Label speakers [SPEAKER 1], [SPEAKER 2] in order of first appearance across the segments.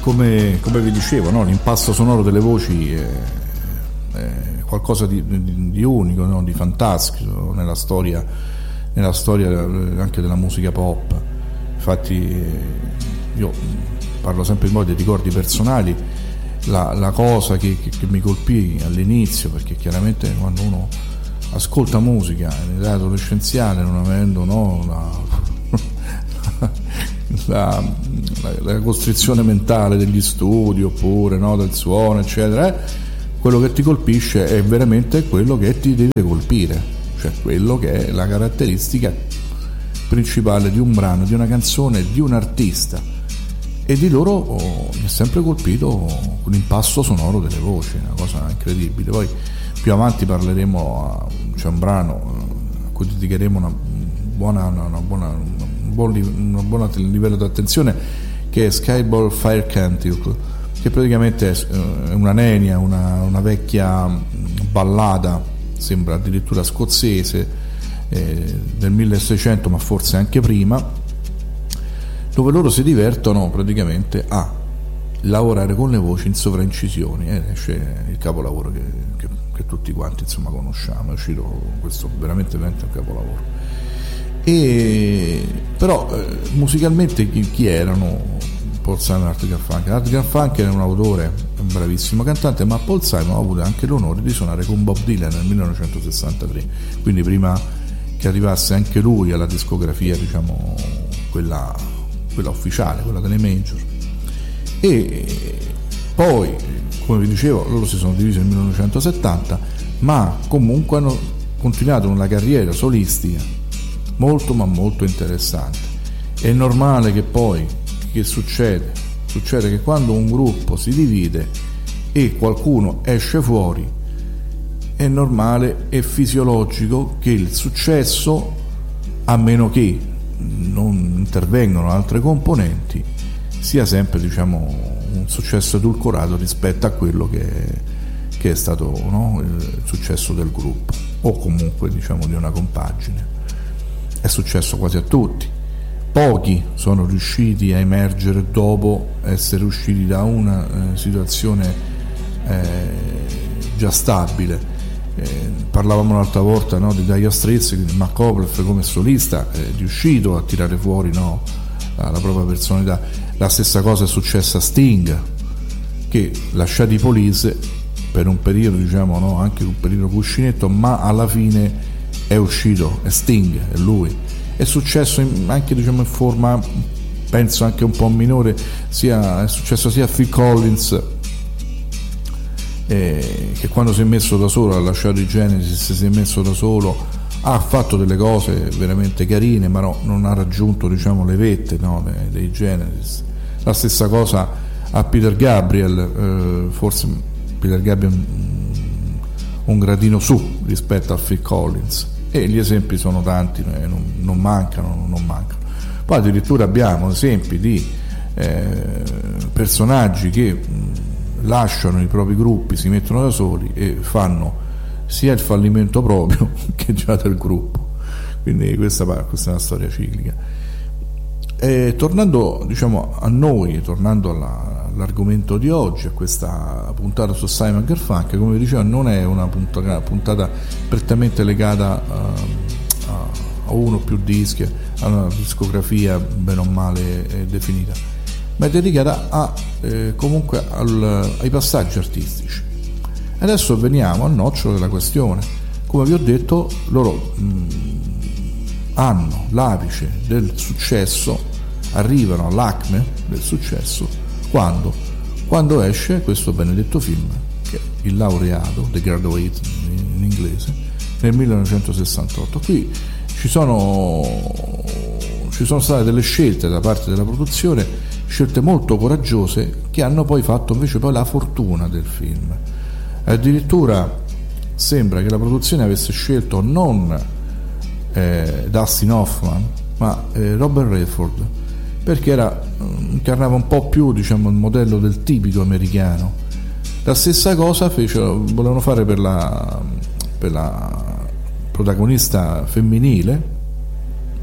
[SPEAKER 1] come vi dicevo, no? L'impasto sonoro delle voci è qualcosa di unico, no? Di fantastico nella storia anche della musica pop. Infatti io parlo sempre in modo di ricordi personali. La cosa che mi colpì all'inizio, perché chiaramente quando uno ascolta musica in età adolescenziale, non avendo, no, la costrizione mentale degli studi oppure, no, del suono eccetera, quello che ti colpisce è veramente quello che ti deve colpire, cioè quello che è la caratteristica principale di un brano, di una canzone, di un artista. E di loro mi è sempre colpito l'impasto sonoro delle voci, una cosa incredibile. Poi più avanti parleremo, c'è un brano a cui dedicheremo un buon livello di attenzione, che è Skyball Fire Canticle, che praticamente è una nenia, una vecchia ballata, sembra addirittura scozzese, del 1600 ma forse anche prima, dove loro si divertono praticamente a lavorare con le voci in sovraincisioni, esce il capolavoro che tutti quanti insomma conosciamo. È uscito questo veramente un capolavoro. E però musicalmente chi erano Paul Simon e Art Garfunkel? Art Garfunkel è un autore, è un bravissimo cantante, ma Paul Simon ha avuto anche l'onore di suonare con Bob Dylan nel 1963, quindi prima che arrivasse anche lui alla discografia, diciamo quella ufficiale, quella delle major. E poi, come vi dicevo, loro si sono divisi nel 1970, ma comunque hanno continuato una carriera solistica molto ma molto interessante. È normale che poi, che succede che quando un gruppo si divide e qualcuno esce fuori, è normale e fisiologico che il successo, a meno che non intervengono altre componenti, sia sempre, diciamo, un successo edulcorato rispetto a quello che è stato, no, il successo del gruppo o comunque, diciamo, di una compagine. È successo quasi a tutti. Pochi sono riusciti a emergere dopo essere usciti da una situazione già stabile. Parlavamo l'altra volta, no, di Dire Straits, quindi Mark Knopfler come solista è riuscito a tirare fuori, no, la propria personalità. La stessa cosa è successa a Sting, che lasciati i Police per un periodo, diciamo, no, anche un periodo cuscinetto, ma alla fine è uscito, è Sting, è lui. È successo anche, diciamo, in forma, penso anche un po' minore, è successo sia a Phil Collins, che quando si è messo da solo, ha lasciato i Genesis, si è messo da solo, ha fatto delle cose veramente carine, ma no, non ha raggiunto, diciamo, le vette, no, dei Genesis. La stessa cosa a Peter Gabriel, forse Peter Gabriel un gradino su rispetto a Phil Collins, e gli esempi sono tanti, non mancano. Poi addirittura abbiamo esempi di personaggi che lasciano i propri gruppi, si mettono da soli e fanno sia il fallimento proprio che già del gruppo. Quindi questa è una storia ciclica. Tornando, diciamo, a noi, tornando all'argomento di oggi, a questa puntata su Simon Garfunkel, come vi dicevo, non è una puntata prettamente legata a uno o più dischi, a una discografia bene o male definita, ma è dedicata comunque ai passaggi artistici. Adesso veniamo al nocciolo della questione. Come vi ho detto, loro hanno l'apice del successo, arrivano all'acme del successo quando esce questo benedetto film, che è Il laureato, The Graduate in inglese, nel 1968. Qui ci sono state delle scelte da parte della produzione, scelte molto coraggiose, che hanno poi fatto invece la fortuna del film. Addirittura sembra che la produzione avesse scelto non Dustin Hoffman ma Robert Redford, perché incarnava un po' più, diciamo, il modello del tipico americano. La stessa cosa volevano fare per la protagonista femminile,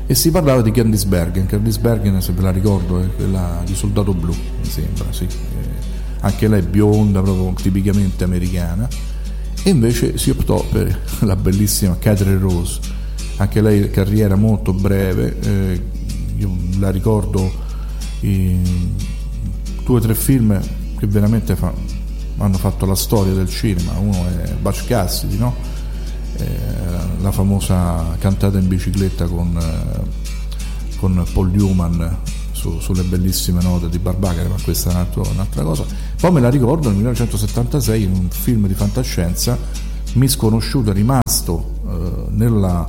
[SPEAKER 1] e si parlava di Candice Bergen, se ve la ricordo, è quella di Soldato Blu, mi sembra, sì. Anche lei bionda, proprio tipicamente americana, e invece si optò per la bellissima Catherine Rose, anche lei carriera molto breve, io la ricordo in 2 o 3 film che veramente hanno fatto la storia del cinema. Uno è Butch Cassidy, no? La famosa cantata in bicicletta con Paul Newman sulle bellissime note di Barbacare, ma questa è un'altra cosa. Poi me la ricordo nel 1976 in un film di fantascienza misconosciuto, rimasto nel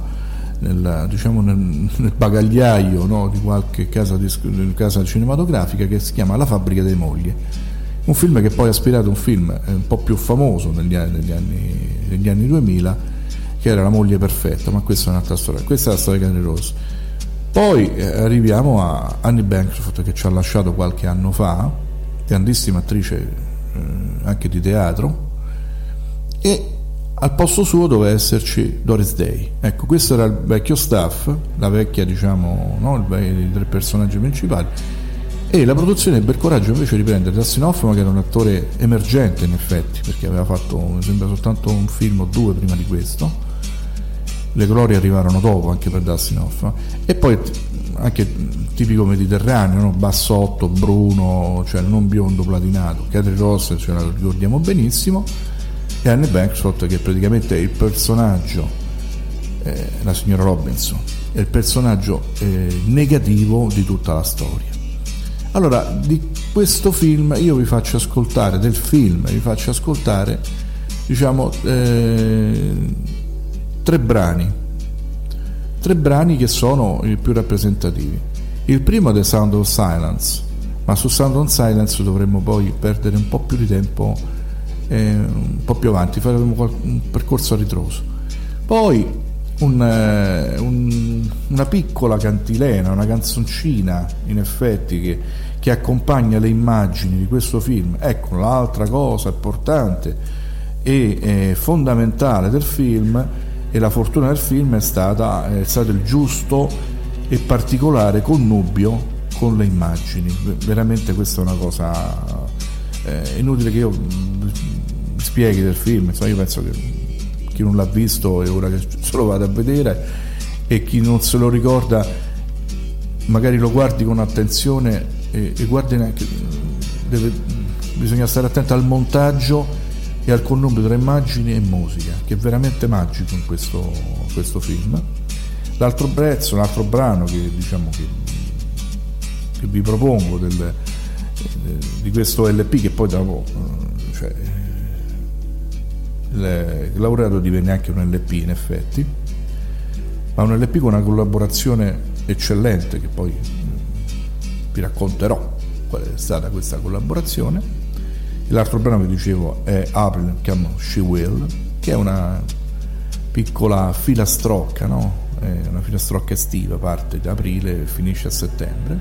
[SPEAKER 1] bagagliaio, no, di qualche casa cinematografica, che si chiama La fabbrica dei mogli, un film che poi ha ispirato un film un po' più famoso negli anni 2000, che era La moglie perfetta, ma questa è un'altra storia. Questa è la storia di Catherine Rose. Poi arriviamo a Annie Bancroft, che ci ha lasciato qualche anno fa, grandissima attrice anche di teatro, e al posto suo doveva esserci Doris Day. Ecco, questo era il vecchio staff, la vecchia, diciamo, no, i 3 personaggi principali, e la produzione ebbe il coraggio invece di prendere Dustin Hoffman, che era un attore emergente in effetti, perché aveva fatto, mi sembra, soltanto un film o 2 prima di questo. Le glorie arrivarono dopo anche per Dustin Hoffman, e poi anche tipico mediterraneo, no? Bassotto, bruno, cioè non biondo platinato. Catherine Rose, ce la ricordiamo benissimo, e Annie Bancroft, che praticamente è il personaggio, la signora Robinson, è il personaggio negativo di tutta la storia. Allora, di questo film io vi faccio ascoltare, diciamo 3 brani che sono i più rappresentativi. Il primo è The Sound of Silence, ma su Sound of Silence dovremmo poi perdere un po' più di tempo, un po' più avanti, faremo un percorso a ritroso. Poi una piccola cantilena, una canzoncina in effetti che accompagna le immagini di questo film. Ecco, l'altra cosa importante e fondamentale del film, e la fortuna del film è stato il giusto e particolare connubio con le immagini. Veramente questa è una cosa inutile che io spieghi del film, insomma, io penso che chi non l'ha visto è ora che se lo vada a vedere, e chi non se lo ricorda magari lo guardi con attenzione e guardi anche, bisogna stare attento al montaggio e al connubio tra immagini e musica, che è veramente magico in questo film. L'altro brano che diciamo che vi propongo di questo LP, che poi dopo il laureato divenne anche un LP in effetti, ma un LP con una collaborazione eccellente, che poi vi racconterò qual è stata questa collaborazione. L'altro brano che dicevo è April Come She Will, che è una piccola filastrocca, no? È una filastrocca estiva, parte da aprile e finisce a settembre.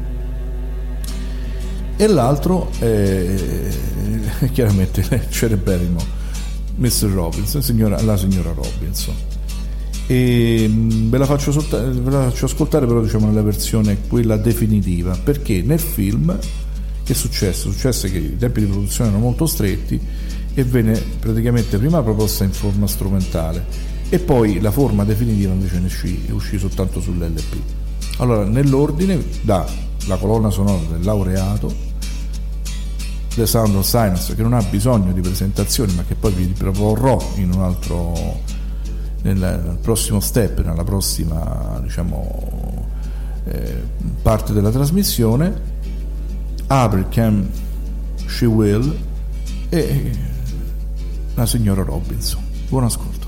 [SPEAKER 1] E l'altro è chiaramente il celeberrimo Mr. Robinson, la signora Robinson. E ve la faccio ascoltare però, diciamo, nella versione quella definitiva, perché nel film che successe che i tempi di produzione erano molto stretti e venne praticamente prima proposta in forma strumentale e poi la forma definitiva invece uscì soltanto sull'LP. Allora, nell'ordine, la colonna sonora del laureato, The Sound of Silence, che non ha bisogno di presentazioni, ma che poi vi proporrò in un altro, nel prossimo step, nella prossima, diciamo, parte della trasmissione. April Come She Will e la signora Robinson. Buon ascolto.